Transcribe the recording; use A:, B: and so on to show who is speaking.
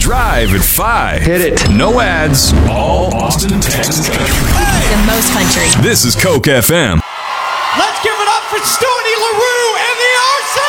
A: Drive at 5.
B: Hit it.
A: No ads. All Austin, Texas country.
C: The most country.
A: This is Coke FM.
D: Let's give it up for Stoney LaRue and the RC!